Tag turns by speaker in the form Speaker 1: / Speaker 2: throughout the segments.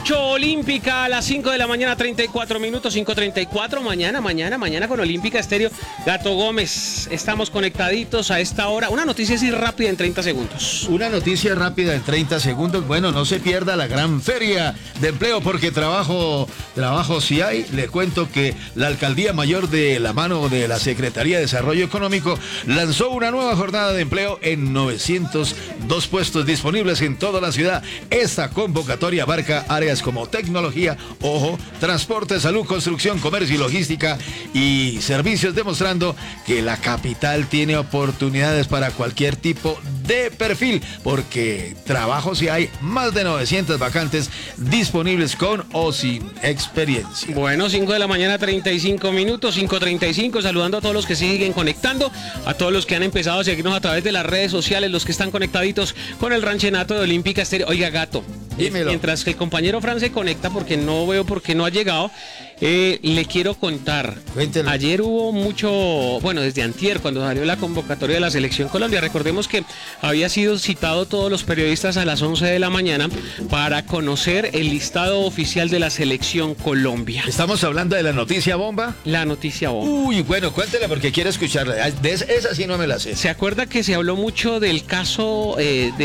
Speaker 1: 8 Olímpica a las 5 de la mañana, 34 minutos, 5:34. Mañana con Olímpica Estéreo. Gato Gómez, estamos conectaditos a esta hora. Una noticia así rápida en 30 segundos.
Speaker 2: Una noticia rápida en 30 segundos. Bueno, no se pierda la gran feria de empleo porque trabajo sí hay. Le cuento que la Alcaldía Mayor, de la mano de la Secretaría de Desarrollo Económico, lanzó una nueva jornada de empleo en 902 puestos disponibles en toda la ciudad. Esta convocatoria abarca áreas como tecnología, transporte, salud, construcción, comercio y logística y servicios, demostrando que la capital tiene oportunidades para cualquier tipo de perfil, porque trabajo sí hay, más de 900 vacantes disponibles con o sin experiencia.
Speaker 1: Bueno, 5 de la mañana, 35 minutos, 5:35, saludando a todos los que siguen conectando, a todos los que han empezado a seguirnos a través de las redes sociales, los que están conectaditos con el ranchenato de Olímpica Estéreo. Oiga, Gato,
Speaker 2: dímelo.
Speaker 1: Mientras que el compañero Fran se conecta, porque no veo por qué no ha llegado, le quiero contar.
Speaker 2: Cuéntelo.
Speaker 1: Ayer hubo desde antier, cuando salió la convocatoria de la Selección Colombia, recordemos que había sido citado todos los periodistas a las 11 de la mañana para conocer el listado oficial de la Selección Colombia.
Speaker 2: ¿Estamos hablando de la noticia bomba?
Speaker 1: La noticia bomba.
Speaker 2: Uy, bueno, cuéntela porque quiero escucharla. Esa sí no me la sé.
Speaker 1: ¿Se acuerda que se habló mucho del caso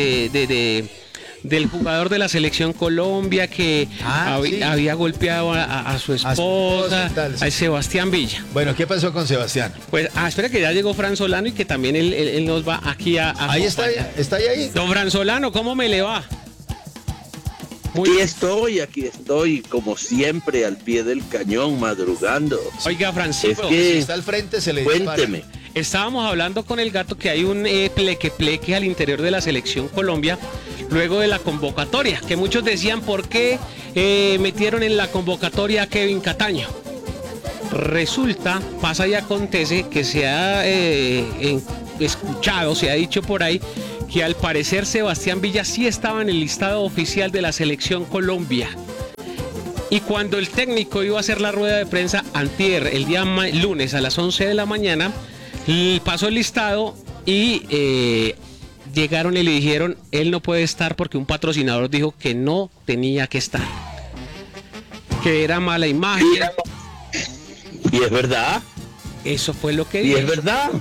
Speaker 1: del jugador de la Selección Colombia que
Speaker 2: sí,
Speaker 1: había golpeado a su esposa, a Sebastián Villa?
Speaker 2: Bueno, ¿qué pasó con Sebastián?
Speaker 1: Pues, espera que ya llegó Fran Solano y que también él nos va aquí a
Speaker 2: ahí está ahí.
Speaker 1: Don Fran Solano, ¿cómo me le va?
Speaker 3: Aquí estoy, como siempre, al pie del cañón, madrugando.
Speaker 1: Oiga, Francisco,
Speaker 2: si está al frente se le
Speaker 3: cuénteme.
Speaker 2: dispara.
Speaker 1: Estábamos hablando con el Gato que hay un pleque al interior de la Selección Colombia luego de la convocatoria, que muchos decían por qué metieron en la convocatoria a Kevin Cataño. Resulta, pasa y acontece que se ha escuchado, se ha dicho por ahí, que al parecer Sebastián Villa sí estaba en el listado oficial de la Selección Colombia. Y cuando el técnico iba a hacer la rueda de prensa antier, el día lunes a las 11 de la mañana, pasó el listado y llegaron y le dijeron, él no puede estar porque un patrocinador dijo que no tenía que estar, que era mala imagen.
Speaker 3: ¿Y es verdad?
Speaker 1: Eso fue lo que
Speaker 3: dijo. ¿Y es verdad?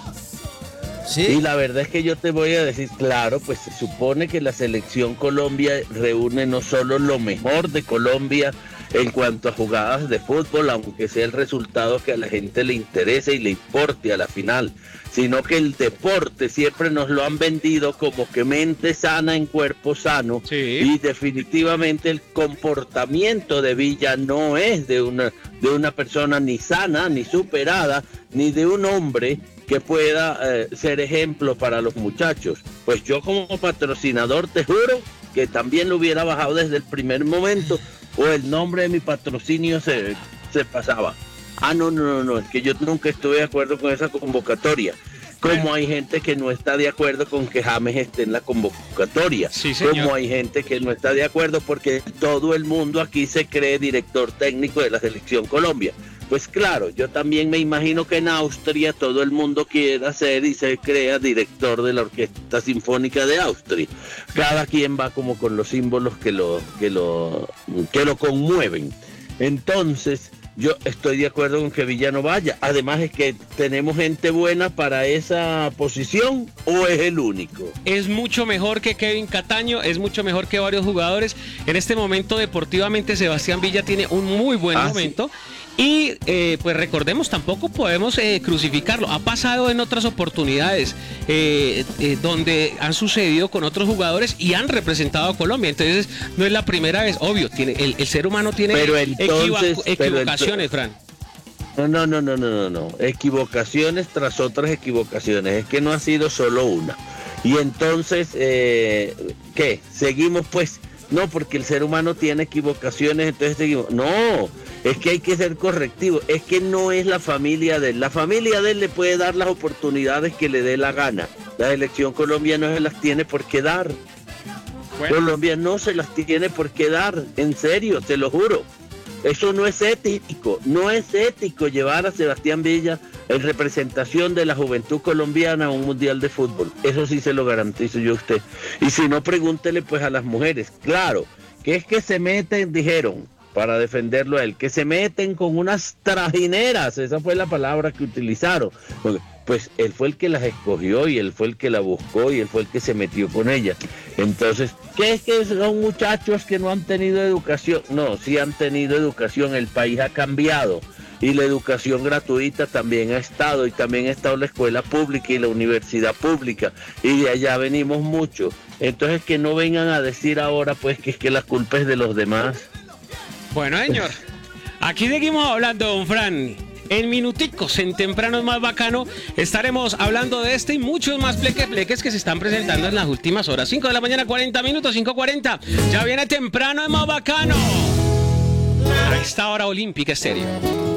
Speaker 2: Sí.
Speaker 3: Y la verdad es que yo te voy a decir, claro, pues se supone que la Selección Colombia reúne no solo lo mejor de Colombia en cuanto a jugadas de fútbol, aunque sea el resultado que a la gente le interese y le importe a la final, sino que el deporte siempre nos lo han vendido como que mente sana en cuerpo sano.
Speaker 1: Sí.
Speaker 3: Y definitivamente el comportamiento de Villa no es de una persona ni sana, ni superada, ni de un hombre que pueda ser ejemplo para los muchachos. Pues yo como patrocinador te juro que también lo hubiera bajado desde el primer momento, o el nombre de mi patrocinio se pasaba. No, es que yo nunca estuve de acuerdo con esa convocatoria. Como hay gente que no está de acuerdo con que James esté en la convocatoria.
Speaker 1: Sí, señor.
Speaker 3: Como hay gente que no está de acuerdo porque todo el mundo aquí se cree director técnico de la Selección Colombia. Pues claro, yo también me imagino que en Austria todo el mundo quiera ser y se crea director de la Orquesta Sinfónica de Austria. Cada quien va como con los símbolos que lo conmueven. Entonces, yo estoy de acuerdo con que Villa no vaya. Además es que tenemos gente buena para esa posición, ¿o es el único?
Speaker 1: Es mucho mejor que Kevin Cataño, es mucho mejor que varios jugadores. En este momento deportivamente Sebastián Villa tiene un muy buen momento. Sí. Y pues recordemos, tampoco podemos crucificarlo. Ha pasado en otras oportunidades donde han sucedido con otros jugadores y han representado a Colombia. Entonces no es la primera vez. Obvio, el ser humano tiene equivocaciones, Fran.
Speaker 3: No. Equivocaciones tras otras equivocaciones. Es que no ha sido solo una. Y entonces, ¿qué? Seguimos pues. No, porque el ser humano tiene equivocaciones, entonces seguimos. No, es que hay que ser correctivo. Es que no es la familia de él. La familia de él le puede dar las oportunidades que le dé la gana. La Selección Colombia no se las tiene por qué dar. Bueno. Colombia no se las tiene por qué dar. En serio, te lo juro. Eso no es ético. No es ético llevar a Sebastián Villa en representación de la juventud colombiana a un mundial de fútbol. Eso sí se lo garantizo yo a usted. Y si no, pregúntele pues a las mujeres. Claro que es que se meten, dijeron, para defenderlo a él, que se meten con unas trajineras, esa fue la palabra que utilizaron. Pues él fue el que las escogió y él fue el que la buscó y él fue el que se metió con ellas. Entonces, ¿qué es que son muchachos que no han tenido educación? No, sí han tenido educación, el país ha cambiado y la educación gratuita también ha estado, y también ha estado la escuela pública y la universidad pública, y de allá venimos mucho. Entonces, que no vengan a decir ahora pues que es que la culpa es de los demás.
Speaker 1: Bueno, señor, aquí seguimos hablando, don Fran. En minuticos, en Temprano es Más Bacano, estaremos hablando de este y muchos más pleques que se están presentando en las últimas horas. 5 de la mañana, 40 minutos, 5:40. Ya viene Temprano es Más Bacano. A esta hora, Olímpica Estéreo.